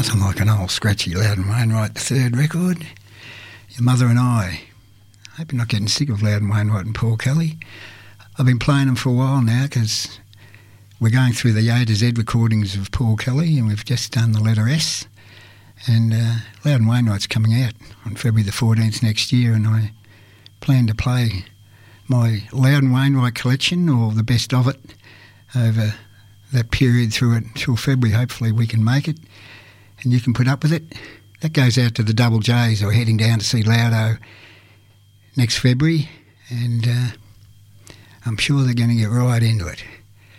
nothing like an old scratchy Loudon Wainwright, the third record, Your Mother and I. Hope you're not getting sick of Loudon Wainwright and Paul Kelly. I've been playing them for a while now because we're going through the A to Z recordings of Paul Kelly, and we've just done the letter S. And Loudon Wainwright's coming out on February the 14th next year, and I plan to play my Loudon Wainwright collection, or the best of it, over that period through it till February. Hopefully we can make it and you can put up with it. That goes out to the Double J's who are heading down to see Loudo next February, and I'm sure they're going to get right into it.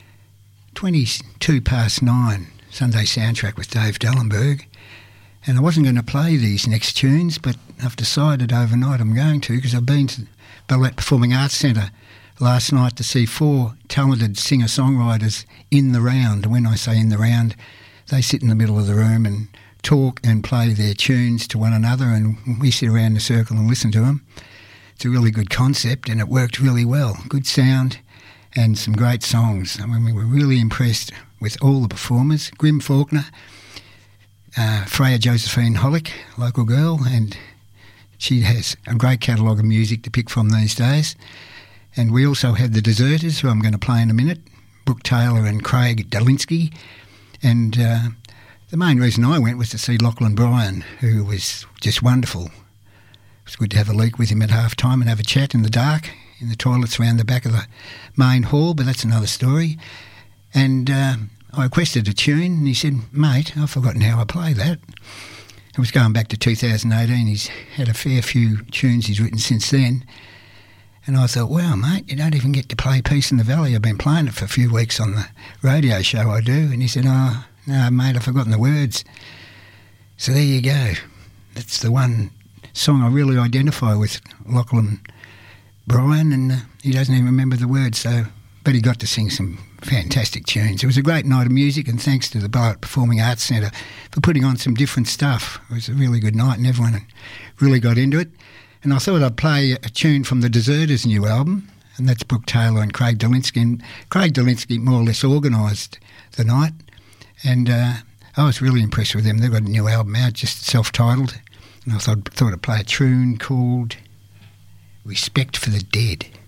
9:22, Sunday soundtrack with Dave Dallenberg, and I wasn't going to play these next tunes, but I've decided overnight I'm going to, because I've been to Ballarat Performing Arts Centre last night to see 4 talented singer-songwriters in the round. And when I say in the round, they sit in the middle of the room and talk and play their tunes to one another, and we sit around the circle and listen to them. It's a really good concept, and it worked really well. Good sound and some great songs. I mean, we were really impressed with all the performers. Grim Faulkner, Freya Josephine Hollick, local girl, and she has a great catalogue of music to pick from these days. And we also had the Deserters, who I'm going to play in a minute, Brooke Taylor and Craig Delinsky. And the main reason I went was to see Lachlan Bryan, who was just wonderful. It was good to have a leak with him at half-time and have a chat in the dark, in the toilets around the back of the main hall, but that's another story. And I requested a tune, and he said, "Mate, I've forgotten how I play that." It was going back to 2018. He's had a fair few tunes he's written since then. And I thought, wow, mate, you don't even get to play Peace in the Valley. I've been playing it for a few weeks on the radio show I do. And he said, "Oh, no, mate, I've forgotten the words." So there you go. That's the one song I really identify with Lachlan Bryan, and he doesn't even remember the words. But he got to sing some fantastic tunes. It was a great night of music, and thanks to the Ballarat Performing Arts Centre for putting on some different stuff. It was a really good night, and everyone really got into it. And I thought I'd play a tune from the Deserters' new album, and that's Brooke Taylor and Craig Delinsky. And Craig Delinsky more or less organised the night, and I was really impressed with them. They've got a new album out, just self-titled, and I thought I'd play a tune called Respect for the Dead.